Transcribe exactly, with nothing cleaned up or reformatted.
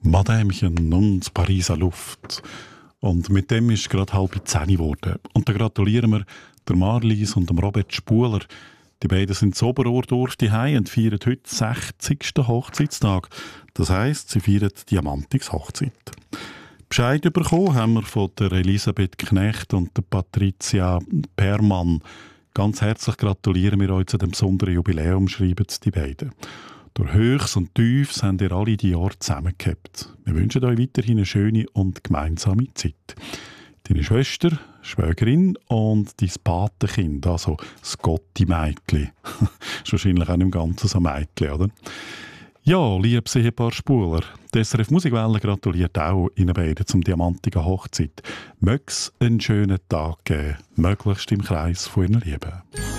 Madämchen und Pariser Luft. Und mit dem ist gerade halb zehn geworden. Und da gratulieren wir der Marlies und dem Robert Spuler. Die beiden sind zu Oberordorf daheim und feiern heute sechzigsten Hochzeitstag. Das heisst, sie feiern Diamantix Hochzeit. Bescheid bekommen haben wir von der Elisabeth Knecht und der Patricia Permann. Ganz herzlich gratulieren wir euch zu dem besonderen Jubiläum, schreiben die beiden. Durch Höchst und Tiefs haben ihr alle die Jahre zusammengehabt. Wir wünschen euch weiterhin eine schöne und gemeinsame Zeit. Deine Schwester, Schwägerin und dein Patenkind, also das Gotti-Mädchen. Ist wahrscheinlich auch im Ganzen so ein Mädchen, oder? Ja, liebes Ehepaar Spuler, die S R F Musikwelle gratuliert auch Ihnen beiden zum diamantigen Hochzeit. Möge es einen schönen Tag geben, möglichst im Kreis von Ihren Lieben.